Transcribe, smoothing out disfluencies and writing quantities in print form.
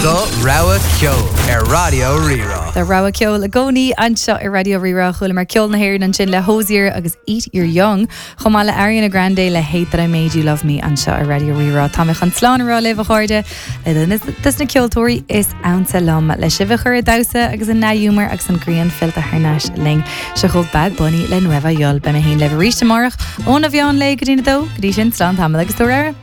The Rawa Kyo, Radio Rira. The Rawa Kyo, Lagoni, and shot Radio Rira, Hulimar Kyo na Hair and Chin Le Hosier, agus Eat Your Young, Homala Ariana Grande, Le Hate That I Made You Love Me, and shot Radio Rira, Tamichan Slanara, Leva Horde, this na Kyo Tori is Ounce Lum, Le Shivachur Dausa, agus a Nayumer, agus an Green Filter Harnash Ling, Shachov Bad Bunny, Le Nueva Yol, Bemehin Leverich Marach, Onavion Le Gadina Do, Gadishin, Slan Tamalagus Torera.